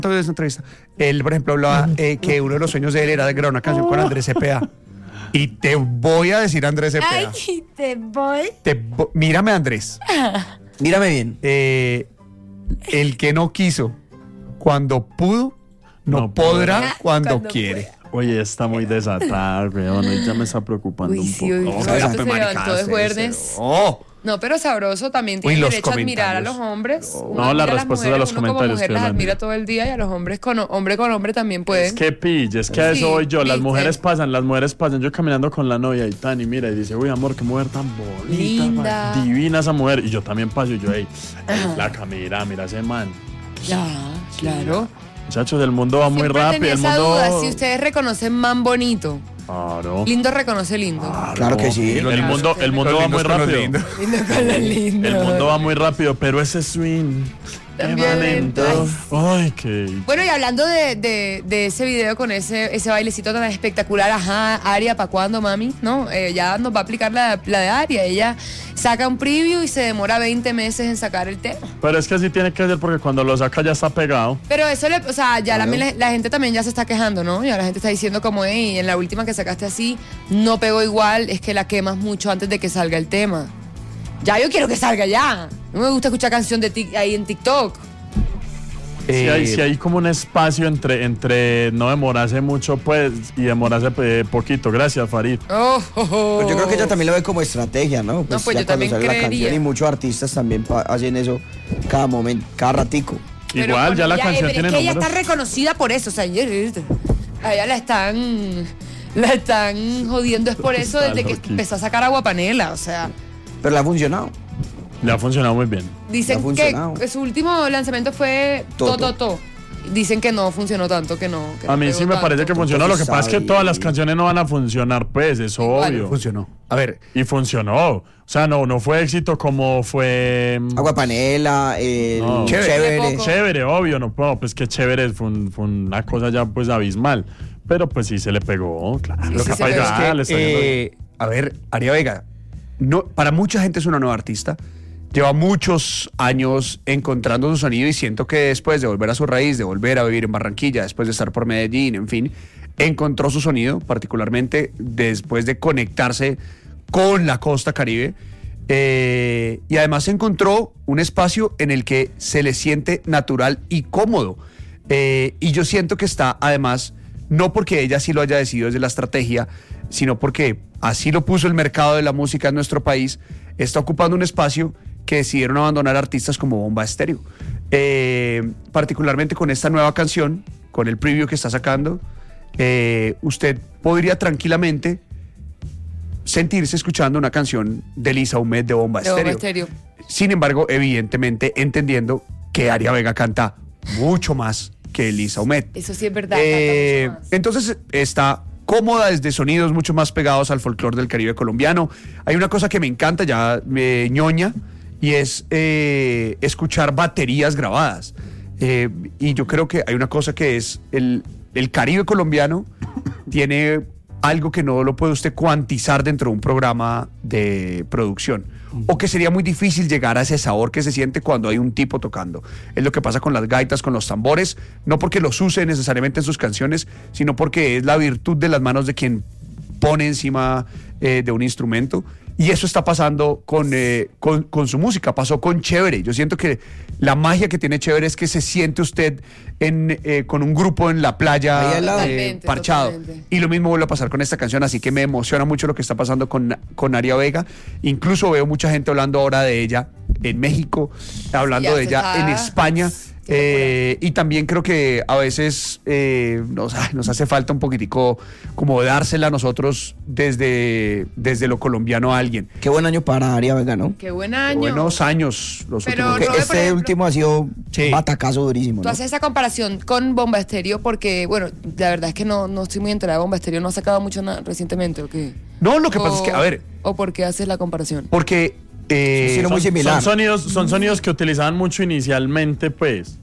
de esa entrevista. Él, por ejemplo, hablaba que uno de los sueños de él era de grabar una canción con Andrés Cepeda. Y te voy a decir, Andrés Cepeda. Ay, te voy. Mírame, Andrés. Mírame bien. El que no quiso cuando pudo, no podrá cuando quiere. pueda. Oye, está muy desatada, weón. Ya me está preocupando un poco. Se levantó de jueves. Oh. No, pero sabroso, también tiene los derecho a admirar a los comentarios. hombres. No, la respuesta de los uno como comentarios mujer que las mandan. admira todo el día y a los hombres con hombre también pueden. Es que pille, es que a eso voy yo. Las viste. mujeres pasan. Yo caminando con la novia y tan, y mira, y dice, uy, amor, qué mujer tan bonita, Linda. divina esa mujer. Y yo también paso y yo, ey, flaca, mira ese man. Ya, claro. Muchachos, el mundo va muy Siempre rápido. tenía El esa mundo. duda, si ustedes reconocen man bonito. Claro. Lindo reconoce lindo. Claro que sí. El mundo va muy rápido. Lindo con lo lindo. El mundo va muy rápido, pero ese swing. También lento. Ay, qué. Bueno, y hablando de ese video con ese bailecito tan espectacular, ajá, Aria, ¿pa' cuándo, mami? ¿No? Ya nos va a aplicar la de Aria. Ella saca un preview y se demora 20 meses en sacar el tema. Pero es que así tiene que ser porque cuando lo saca ya está pegado. Pero eso, o sea, ya la gente también ya se está quejando, ¿no? Ya la gente está diciendo como, hey, en la última que sacaste así, no pegó igual, es que la quemas mucho antes de que salga el tema. Ya, yo quiero que salga ya. No me gusta escuchar canción ahí en TikTok. Si hay como un espacio entre no demorarse mucho, pues, y demorarse poquito. Gracias, Farid. Pues yo creo que ella también lo ve como estrategia, ¿no? Pues ya yo cuando también sale la creería. canción y muchos artistas también hacen eso cada momento, cada ratico. Igual, ya la canción pero tiene es que ella números. está reconocida por eso, o sea, a ella la están jodiendo es por eso Está desde que loquísimo. empezó a sacar Agua Panela, o sea, Pero le ha funcionado. Le ha funcionado muy bien. dicen Ha funcionado. que su último lanzamiento fue Toto. Toto. Dicen que no funcionó tanto, que no A mí pegó sí me tanto. parece que funcionó. Lo que pasa es que todas las canciones no van a funcionar, pues, es Igual. obvio. Funcionó. A ver, Y funcionó. O sea, no fue éxito como fue. Agua Panela, No. chévere. Poco. Chévere, obvio, no, pues que chévere, fue una cosa ya pues abismal. Pero pues sí se le pegó, claro. Sí, Lo sí que se pasa pegó. es que le está yendo bien. a ver, Aria Vega, no, para mucha gente es una nueva artista. Lleva muchos años encontrando su sonido y siento que después de volver a su raíz, de volver a vivir en Barranquilla, después de estar por Medellín, en fin, encontró su sonido, particularmente después de conectarse con la costa Caribe. Y además encontró un espacio en el que se le siente natural y cómodo. Y yo siento que está, además, no porque ella sí lo haya decidido desde la estrategia, sino porque así lo puso el mercado de la música en nuestro país, está ocupando un espacio que decidieron abandonar artistas como Bomba Estéreo. Particularmente con esta nueva canción, con el preview que está sacando, usted podría tranquilamente sentirse escuchando una canción de Lisa Humet de Bomba De Bomba Estéreo. Estéreo. Sin embargo, evidentemente entendiendo que Aria Vega canta mucho más que Lisa Humet. Eso sí es verdad. canta mucho más. Entonces está cómoda desde sonidos mucho más pegados al folclore del Caribe colombiano. Hay una cosa que me encanta, ya ñoña, y es escuchar baterías grabadas. Y yo creo que hay una cosa que es el Caribe colombiano tiene algo que no lo puede usted cuantizar dentro de un programa de producción. O que sería muy difícil llegar a ese sabor que se siente cuando hay un tipo tocando. Es lo que pasa con las gaitas, con los tambores, no porque los use necesariamente en sus canciones, sino porque es la virtud de las manos de quien pone encima de un instrumento. Y eso está pasando con su música, pasó con Chévere. Yo siento que la magia que tiene Chévere es que se siente usted con un grupo en la playa Ahí al lado. Totalmente, parchado. totalmente. Y lo mismo vuelve a pasar con esta canción, así que me emociona mucho lo que está pasando con Aria Vega. Incluso veo mucha gente hablando ahora de ella en México, hablando Ya de se ella está- en España. Y también creo que a veces nos hace falta un poquitico como dársela a nosotros desde lo colombiano a alguien. Qué buen año para Aria Vega, ¿no? Qué buen año. Buenos años los Pero últimos. Que Robert, por este ejemplo, último ha sido Sí. batacazo durísimo, Tú ¿no? haces esa comparación con Bomba Estéreo porque, bueno, la verdad es que no estoy muy enterada de Bomba Estéreo. ¿No ha sacado mucho recientemente o qué? No, lo que pasa es que, a ver, ¿O por qué haces la comparación? porque Sí, no, muy similar. Son sonidos que utilizaban mucho inicialmente, pues.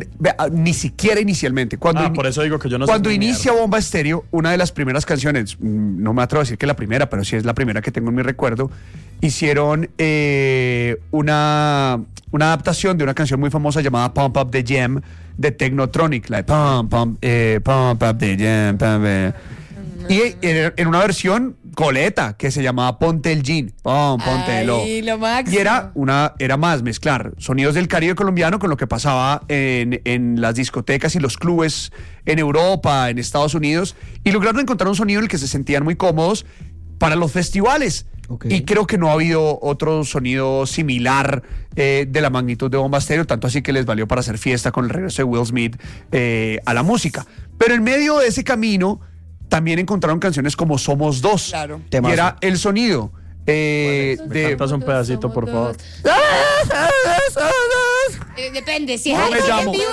ni siquiera inicialmente. Por eso digo que yo no sé Cuando ni inicia mierda. Bomba Estéreo, una de las primeras canciones, no me atrevo a decir que la primera, pero sí es la primera que tengo en mi recuerdo, hicieron una adaptación de una canción muy famosa llamada Pump Up the Jam de Technotronic, la de Pump Up the Jam, y en una versión coleta que se llamaba Ponte el Jean, Póntelo. Ay, lo máximo. Y era más mezclar sonidos del Caribe colombiano con lo que pasaba en las discotecas y los clubes en Europa, en Estados Unidos, y lograron encontrar un sonido en el que se sentían muy cómodos para los festivales. Okay. Y creo que no ha habido otro sonido similar de la magnitud de Bomba Estéreo, tanto así que les valió para hacer fiesta con el regreso de Will Smith a la música. Pero en medio de ese camino también encontraron canciones como Somos Dos. Claro. Y era el sonido ¿Me cantas un pedacito, por favor? Depende, si ¿Cómo me es llamo? en vivo,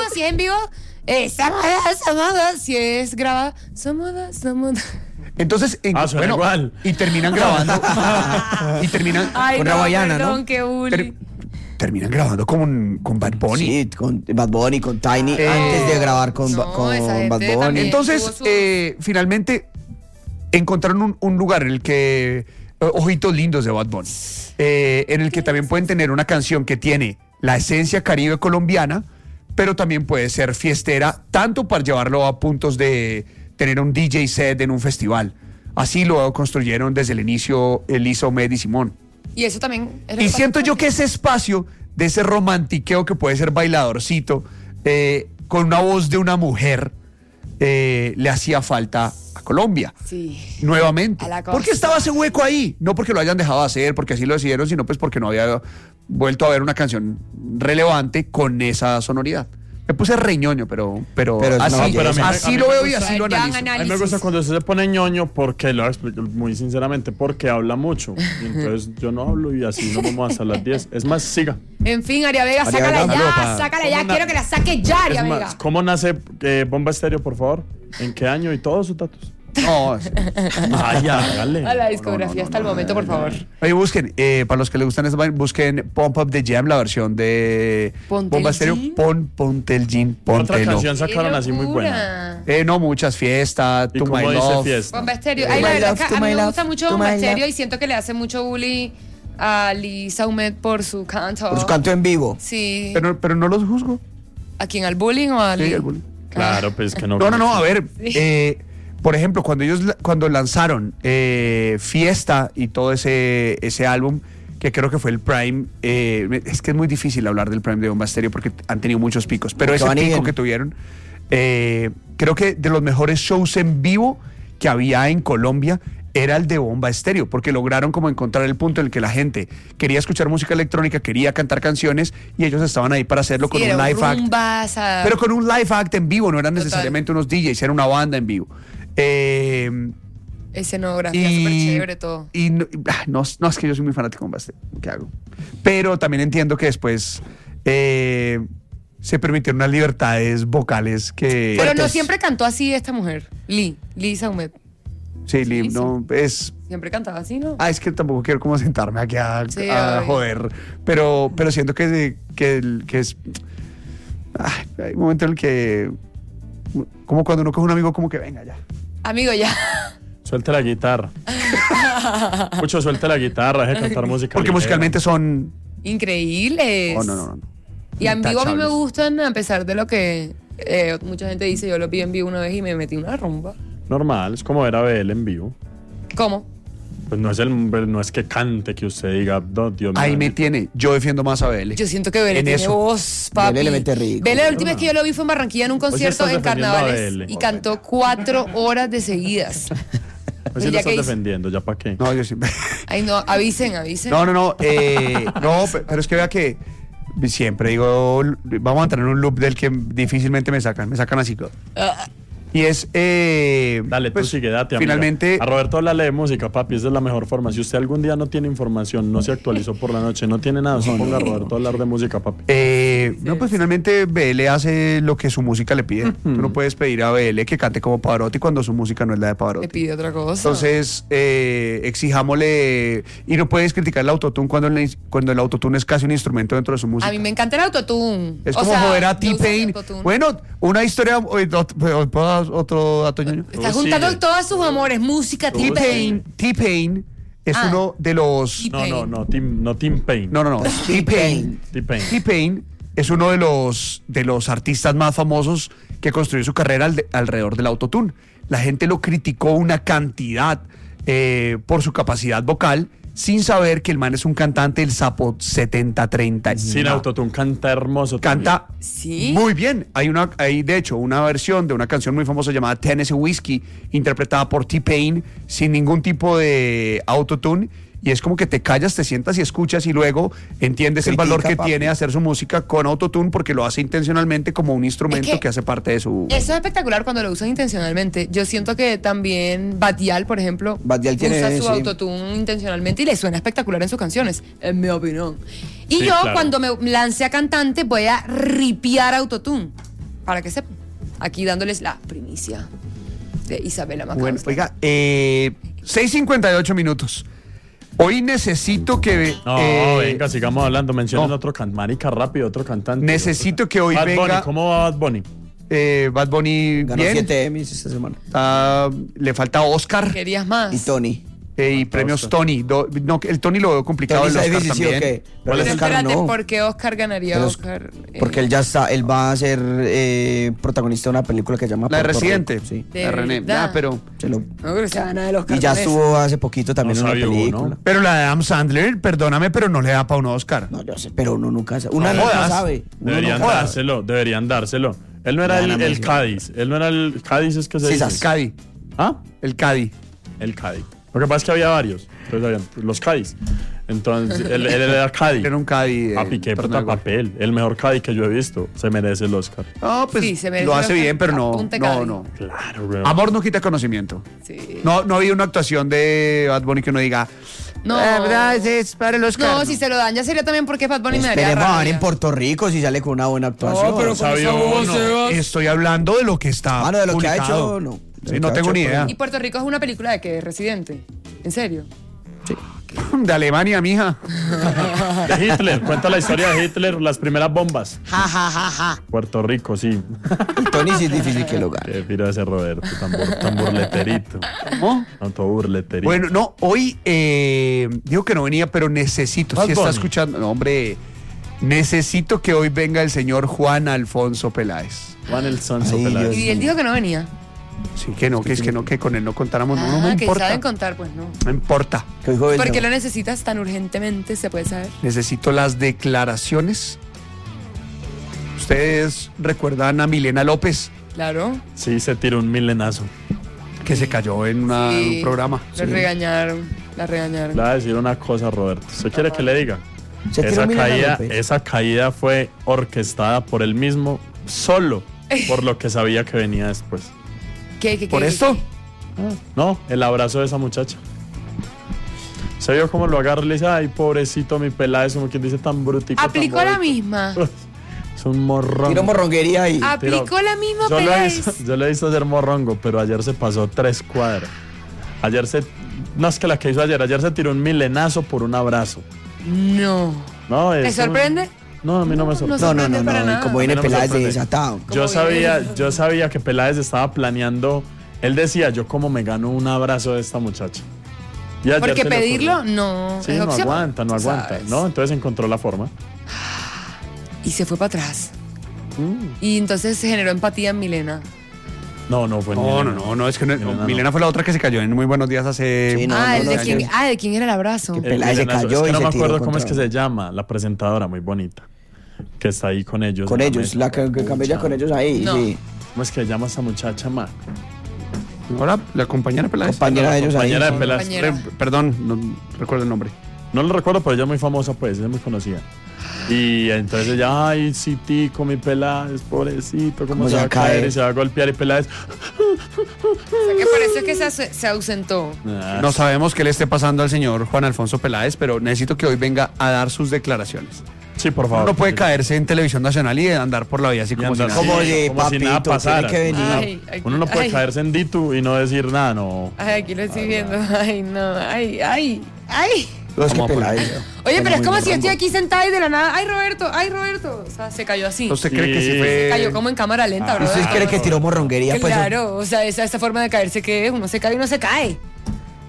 somos dos, si es grabado, somos dos. Entonces, suena igual. y terminan grabando. y terminan Ay, Con no, Raguayana, perdón, ¿no? qué bully. terminan grabando con Bad Bunny. Sí, con Bad Bunny, con Tiny, antes de grabar con esa gente Bad Bunny. también. Entonces, tuvo finalmente encontraron un lugar en el que, ojitos lindos de Bad Bunny, en el que también pueden tener una canción que tiene la esencia caribe colombiana, pero también puede ser fiestera, tanto para llevarlo a puntos de tener un DJ set en un festival. Así lo construyeron desde el inicio Elisa, Omed y Simón. Y eso también es lo Y que siento pasa yo con- que ese espacio de ese romantiqueo que puede ser bailadorcito, con una voz de una mujer, le hacía falta a Colombia. Sí. Nuevamente. A la costa. ¿Por qué estaba ese hueco ahí? No porque lo hayan dejado hacer, porque así lo decidieron, sino pues porque no había vuelto a ver una canción relevante con esa sonoridad. Me puse reñoño, pero Pero así, no, pero así a mí lo me veo y gusta- así lo Ya analizo. A mí me gusta cuando usted se pone ñoño porque, lo voy a explicar muy sinceramente, porque habla mucho. Y entonces yo no hablo y así no vamos hasta las 10. Es más, siga. En fin, Aria Vega, Aria sácala Vega, ya, saludo sácala ya. ¿Cómo Quiero que la saque ya, Aria Es Vega. más, ¿cómo nace Bomba Estéreo, por favor? ¿En qué año? Y todos sus datos. No, Ay, hágale. A la discografía hasta el momento, por favor. oye, busquen, para los que les gustan esa vaina, busquen Pump Up the Jam, la versión de Ponte Bomba el Estéreo. jean. Ponte el jean, Otra póntelo. canción sacaron así muy buena. buena. No, muchas fiestas, ¿Y To cómo My dice Love. fiesta? Bomba Estéreo. To Ay, la my verdad love, que to a mí my me love, gusta mucho to Bomba my Estéreo love. y siento que le hace mucho bully a Lisa Humet por su canto. Por su canto en vivo. Sí. Pero no los juzgo. ¿A quién? ¿Al bullying o al Sí, al bullying. Claro, pues que no. No, a ver, por ejemplo, cuando lanzaron Fiesta y todo ese álbum, que creo que fue el Prime, es que es muy difícil hablar del Prime de Bomba Estéreo porque han tenido muchos picos, pero Que ese van y pico vienen. que tuvieron, creo que de los mejores shows en vivo que había en Colombia era el de Bomba Estéreo, porque lograron como encontrar el punto en el que la gente quería escuchar música electrónica, quería cantar canciones y ellos estaban ahí para hacerlo con Sí, un era live act. rumbaza. Pero con un live act en vivo, no eran Total. necesariamente unos DJs, era una banda en vivo. Escenografía súper chévere, todo. Y no, es que yo soy muy fanático de Bomba. ¿Qué hago? Pero también entiendo que después se permitieron unas libertades vocales que... Pero no fuertes. siempre cantó así esta mujer. Lisa Humet. Sí, Sí, no, es... Siempre cantaba así, ¿no? Es que tampoco quiero como sentarme aquí a Sí, a obvio. joder. Pero siento que es... hay un momento en el que... Como cuando uno coge un amigo, como que venga ya. Amigo, ya. Suelte la guitarra. Mucho suelte la guitarra, deje de cantar música. Porque ligera. musicalmente son... Increíbles. Oh, no. Y en vivo a mí me Intachables. gustan, a pesar de lo que mucha gente dice. Yo lo vi en vivo una vez y me metí una rumba. Normal, es como ver a BL en vivo. ¿Cómo? Pues no es que cante, que usted diga, no, Dios mío. Ahí me tiene. Yo defiendo más a BL. Yo siento que Vélez En tiene eso. voz, papi. Vélez le mete rico. Vélez, la última vez que yo lo vi fue en Barranquilla en un concierto estás en defendiendo a carnavales Vélez. y cantó 4 horas de seguidas. Pues sí el lo día que estás hice. defendiendo, ¿ya para qué? No, yo siempre... Ay, no, avisen. No. No, pero es que vea que siempre digo, vamos a entrar en un loop del que difícilmente me sacan así. Y es... Dale, pues, tú sigue, date, amiga. finalmente... A Roberto la lee música, papi, esa es la mejor forma. Si usted algún día no tiene información, no se actualizó por la noche, no tiene nada, se ponga a Roberto a hablar de música, papi. pues finalmente BL hace lo que su música le pide. Tú no puedes pedir a BL que cante como Pavarotti cuando su música no es la de Le Pavarotti. pide otra cosa. Entonces, exijámosle... Y no puedes criticar el autotune cuando el autotune es casi un instrumento dentro de su música. A mí me encanta el autotune. Es O como sea, joder a yo uso el T-Pain. autotune. Bueno, una historia... ¿Puedo dar otro dato ñoño? Está Tú juntando sigue. todos sus amores, música, T-Pain. T-Pain es uno de los... No, Tim Payne. No. T-Pain. T-Pain. T-Pain es uno de los artistas más famosos que construyó su carrera alrededor del autotune. La gente lo criticó una cantidad por su capacidad vocal, sin saber que el man es un cantante del Sapo 70-30. Sin autotune, canta hermoso. Canta ¿Sí? muy bien. Hay de hecho una versión de una canción muy famosa llamada Tennessee Whiskey, interpretada por T-Pain, sin ningún tipo de autotune. Y es como que te callas, te sientas y escuchas y luego entiendes el valor que tiene hacer su música con autotune, porque lo hace intencionalmente como un instrumento que hace parte de su... Eso es espectacular cuando lo usas intencionalmente. Yo siento que también Batial, por ejemplo, usa su autotune intencionalmente y le suena espectacular en sus canciones, en mi opinión. Y yo, cuando me lance a cantante, voy a ripiar autotune, para que sepan. Aquí dándoles la primicia de Isabela Macauster. Bueno, oiga, 6:58 minutos. Hoy necesito que... venga, sigamos hablando. Mencionen otro marica rápido, otro cantante. Necesito que hoy Bad venga... Bunny, ¿cómo va Bad Bunny? Bad Bunny Ganó bien. 7 Emmys esta semana. Le falta Oscar ¿Querías más? Y Tony. y premios Tony. No, el Tony lo veo complicado. Tony El Oscar difícil, también. ¿sí o qué? Pero Oscar espérate, no. ¿por qué Oscar ganaría Pero Oscar? Porque él ya está, él va a ser protagonista de una película que se llama La de Puerto Residente. Rico, sí. ¿De La René. verdad? Ya, pero... Se lo- No creo que se gana el Oscar. y ya con eso. estuvo hace poquito también No en una sabía, película. ¿no? Pero la de Adam Sandler, perdóname, pero no le da para un Oscar. No, yo sé, pero uno nunca sabe. Una No nunca jodas. sabe. Uno Deberían nunca sabe. dárselo. Él no era Gana el más, Cádiz. Él no era el Cádiz, es que se Sí, dice. sas. Cádiz. ¿Ah? El Cádiz. El Cádiz. Lo que pasa es que había varios. Entonces habían los Cádiz. Entonces, él era Cádiz. Era un Cádiz. Papi, qué perdón, puta igual. papel. El mejor Cádiz que yo he visto. Se merece el Oscar. No, pues Sí, se merece lo el hace Oscar. bien, pero no. Apunte No, Cádiz. no. Claro, güey. Amor no quita conocimiento. Sí. No ha habido una actuación de Bad Bunny que uno diga. No. ¿Verdad? Es para el Oscar. No, si se lo dan ya sería también porque Bad Bunny me daría Esperemos a ver rabia. en Puerto Rico si sale con una buena actuación. pero con sabía esa voz, uno. Sebas. Estoy hablando de lo que está. Mano, de lo que ha publicado. hecho, no. De Sí, lo no que ha tengo hecho, ni por idea. ¿Y Puerto Rico es una película de qué? ¿Residente? ¿En serio? De Alemania, mija. De Hitler. Cuenta la historia de Hitler, las primeras bombas. Ja, ja, ja, ja. Puerto Rico, sí. Y Tony sí es difícil que lo gane. Qué piro ese Roberto, tan burleterito. ¿Cómo? No, todo burleterito. Bueno, no, hoy digo que no venía, pero necesito, Bad si está Bunny. escuchando, no, hombre, necesito que hoy venga el señor Juan Alfonso Peláez. Juan el Sonso Ay, Peláez. Dios. Y él dijo que no venía. Sí, que no, que con él no contáramos, no me Que importa. saben contar, pues no. No importa. Que hoy joven ¿Por qué no. lo necesitas tan urgentemente? ¿Se puede saber? Necesito las declaraciones. Ustedes recuerdan a Milena López, Claro. Sí, se tiró un milenazo. que se cayó en Sí. un programa. La regañaron. La regañaron. Le voy a decir una cosa, Roberto. ¿Usted quiere que le diga? Se tiró Milena López. Esa caída fue orquestada por él mismo, solo por lo que sabía que venía después. ¿Qué? ¿Por esto? No, el abrazo de esa muchacha. Se vio como lo agarra y le dice, ay, pobrecito mi Peláez, como quien dice, tan brutico. tan Aplicó la bonito". misma. Es un morrón. Tiro morronguería ahí. Aplicó la misma Yo Peláez. lo he visto hacer morrongo, pero ayer se pasó 3 cuadras. No es que la que hizo ayer se tiró un milenazo por un abrazo. No. No, ¿Te eso- sorprende? No, a mí no me sorprende. No, no, sorprende no, para no. nada. Como viene A mí no me Peláez de sorprende. desatado. Yo sabía que Peláez estaba planeando. Él decía, yo como me gano un abrazo de esta muchacha. Y ayer Porque se le pedirlo, ocurrió. no. Sí, es no opción. aguanta, Tú ¿no? sabes. Entonces encontró la forma. Y se fue para atrás. Y entonces se generó empatía en Milena. No fue Milena. No, es que Milena no. Milena fue la otra que se cayó en Muy Buenos Días hace... Sí, no, ¿de no, quién era el abrazo? Que Peláez se Milenazo. cayó Es que y no se me tiró acuerdo cómo es contra- que se llama, la presentadora muy bonita. Que está ahí con ellos. Con en ellos, mesa. la que camella con ellos ahí, No. sí. ¿Cómo es que se llama esa muchacha, ma? Ahora, la compañera Peláez. Compañera de ellos ahí. Compañera de sí. Peláez. Compañera. Perdón, no recuerdo el nombre. No lo recuerdo, pero ella es muy famosa, pues, ella es muy conocida. Y entonces ella, ay, sí, tico, mi Peláez, pobrecito, ¿cómo se va a caer? Y se va a golpear y Peláez. O sea, que por eso es que se ausentó. No sabemos qué le esté pasando al señor Juan Alfonso Peláez, pero necesito que hoy venga a dar sus declaraciones. Sí, por Uno favor. no puede caerse en televisión nacional y andar por la vida así como si andar nada. Como Sí, de como si nada papito, pasara. tiene que venir. Ay, Uno no puede ay. caerse en Ditu y no decir nada, no. Ay, aquí lo estoy viendo. Ay, no. Ay. No, es que Vamos a Peláez. Oye, pero es muy como si yo estoy morrongo. aquí sentada y de la nada. Ay, Roberto. O sea, se cayó así. ¿Usted cree que sí Sí. fue...? Cayó como en cámara lenta, ¿Y ¿verdad? usted cree que tiró morronguería? Pues, Claro, o sea, esa forma de caerse que es, uno se cae y uno se cae.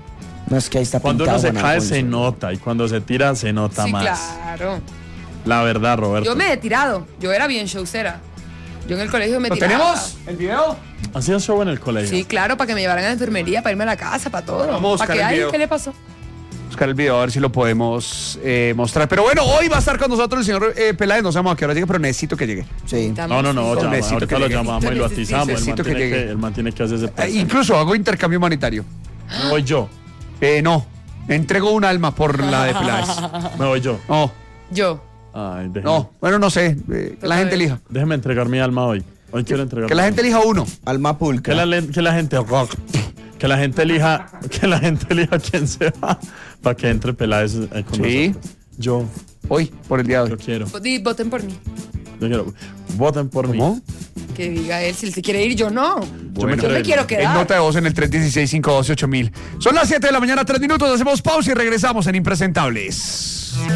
No, es que ahí está Cuando uno pintado, se Juan cae Alfonso. se nota y cuando se tira se nota Sí, más. claro. La verdad, Roberto. Yo me he tirado. Yo era bien showcera. Yo en el colegio me ¿Lo tiraba. tenemos? ¿El video? ¿Hacías show en el colegio? Sí, claro, para que me llevaran a la enfermería, para irme a la casa, para todo. Vamos a buscar ¿Para el qué? video. ¿Qué le pasó? Buscar el video a ver si lo podemos mostrar. Pero bueno, hoy va a estar con nosotros el señor Peláez. No sabemos a qué hora llegue, pero necesito que llegue. Sí. No, Necesito ahorita que lo llegue. llamamos y lo atizamos. Necesito que llegue. El man tiene que hacer ese Incluso hago intercambio humanitario. Me voy yo. No, entrego un alma por la de Peláez. Me voy yo. No, Yo. Ay, déjeme, no, bueno, no sé. Que la gente elija. déjeme entregar mi alma hoy. Hoy quiero entregar. Que la gente elija uno. Alma pulca. Que la gente elija quién se va para que entre Peláez con Sí. nosotros. Yo Hoy, por el día de hoy. quiero. Voten por mí. Yo quiero. Voten por mí. ¿Cómo? Que diga él, si él se quiere ir, yo no. Bueno. Yo me quiero En quedar. nota de voz en el 316-512-8000. Son las 7 de la mañana, 3 minutos. Hacemos pausa y regresamos en Impresentables.